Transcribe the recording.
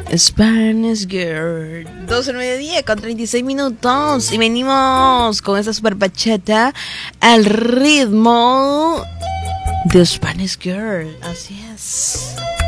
Spanish Girl. 12 al mediodía con 36 minutos. Y venimos con esta super bachata al ritmo de Spanish Girl. Así es.